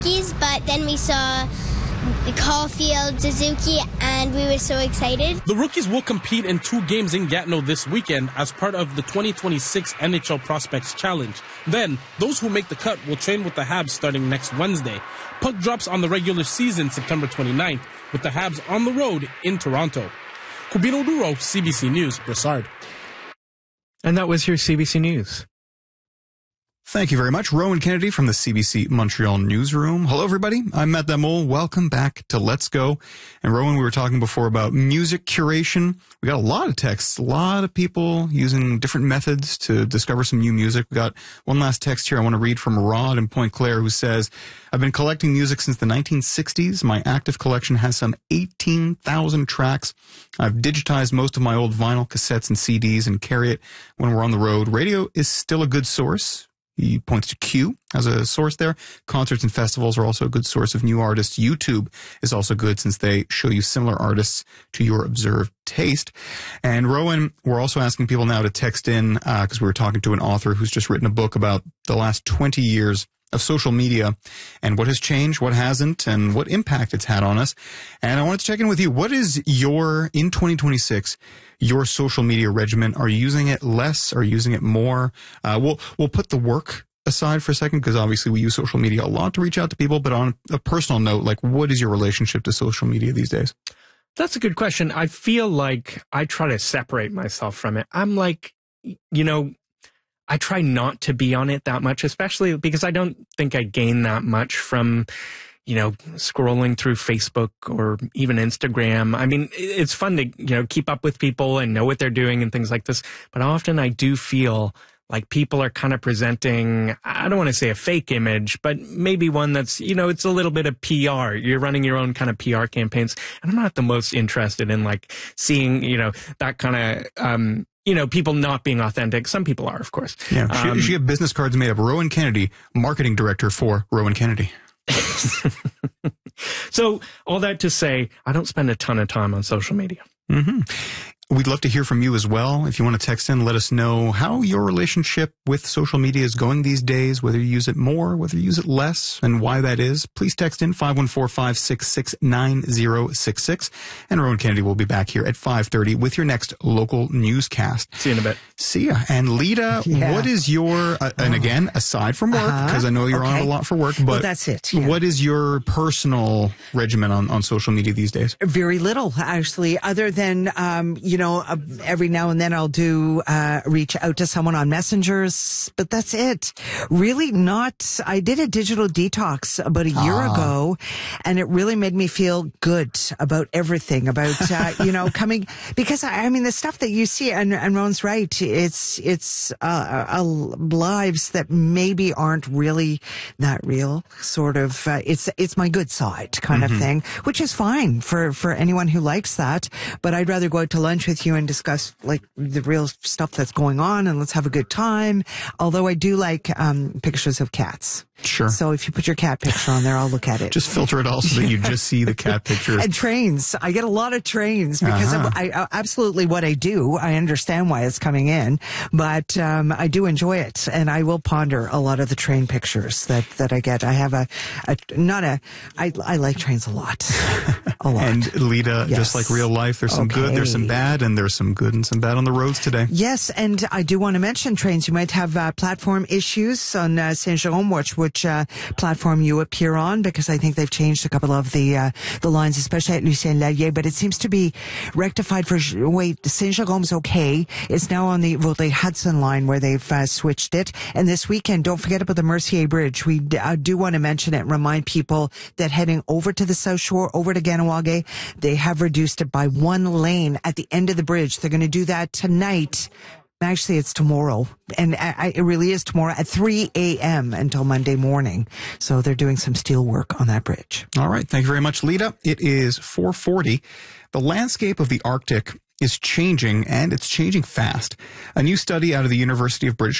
But then we saw Caulfield, Suzuki, and we were so excited. The Rookies will compete in 2 games in Gatineau this weekend as part of the 2026 NHL Prospects Challenge. Then, those who make the cut will train with the Habs starting next Wednesday. Puck drops on the regular season September 29th, with the Habs on the road in Toronto. Cubino Duro, CBC News, Brossard. And that was your CBC News. Thank you very much. Rowan Kennedy from the CBC Montreal newsroom. Hello, everybody. I'm Matt Damol. Welcome back to Let's Go. And Rowan, we were talking before about music curation. We got a lot of texts, a lot of people using different methods to discover some new music. We got one last text here I want to read from Rod in Point Claire, who says, I've been collecting music since the 1960s. My active collection has some 18,000 tracks. I've digitized most of my old vinyl cassettes and CDs and carry it when we're on the road. Radio is still a good source. He points to Q as a source there. Concerts and festivals are also a good source of new artists. YouTube is also good since they show you similar artists to your observed taste. And Rowan, we're also asking people now to text in because we were talking to an author who's just written a book about the last 20 years of social media and what has changed, what hasn't, and what impact it's had on us. And I wanted to check in with you. What is in 2026, your social media regimen? Are you using it less? Are you using it more? We'll put the work aside for a second because obviously we use social media a lot to reach out to people. But on a personal note, like, what is your relationship to social media these days? That's a good question. I feel like I try to separate myself from it. I'm like, I try not to be on it that much, especially because I don't think I gain that much from, scrolling through Facebook or even Instagram. I mean, it's fun to, keep up with people and know what they're doing and things like this. But often I do feel like people are kind of presenting, I don't want to say a fake image, but maybe one that's, it's a little bit of PR. You're running your own kind of PR campaigns. And I'm not the most interested in like seeing, that kind of, people not being authentic. Some people are, of course. Yeah. She had business cards made up. Rowan Kennedy, marketing director for Rowan Kennedy. So all that to say, I don't spend a ton of time on social media. Mm-hmm. We'd love to hear from you as well. If you want to text in, let us know how your relationship with social media is going these days, whether you use it more, whether you use it less, and why that is. Please text in 514-566-9066. And Rowan Kennedy will be back here at 5:30 with your next local newscast. See you in a bit. See ya. And Lita, what is your, and again, aside from work, because I know you're on a lot for work, but that's it. Yeah. What is your personal regimen on social media these days? Very little, actually, other than, every now and then I'll do reach out to someone on messengers, but that's it. Really not. I did a digital detax about a year ago, and it really made me feel good about everything, about, coming, because I mean, the stuff that you see, and Ron's right, it's lives that maybe aren't really that real, sort of, it's my good side kind of thing, which is fine for anyone who likes that, but I'd rather go out to lunch with you and discuss like the real stuff that's going on, and let's have a good time. Although I do like pictures of cats. Sure. So if you put your cat picture on there, I'll look at it. Just filter it all so that you just see the cat pictures. And trains. I get a lot of trains because I absolutely what I do. I understand why it's coming in, but I do enjoy it, and I will ponder a lot of the train pictures that I get. I have I like trains a lot. A lot. And Lita, yes. Just like real life, there's some good, there's some bad, and there's some good and some bad on the roads today. Yes, and I do want to mention trains. You might have platform issues on Saint-Jérôme, which platform you appear on, because I think they've changed a couple of the lines, especially at Lucien Lallier, but it seems to be rectified for, Saint-Jérôme's okay. It's now on the Vaudreuil-Hudson line where they've switched it. And this weekend, don't forget about the Mercier Bridge. We do want to mention it and remind people that heading over to the South Shore, over to Ganawage, they have reduced it by 1 lane at the end of the bridge. They're going to do that tonight. Actually, it's tomorrow, and it really is tomorrow at 3 a.m. until Monday morning. So they're doing some steel work on that bridge. All right. Thank you very much, Lita. It is 4:40. The landscape of the Arctic is changing, and it's changing fast. A new study out of the University of British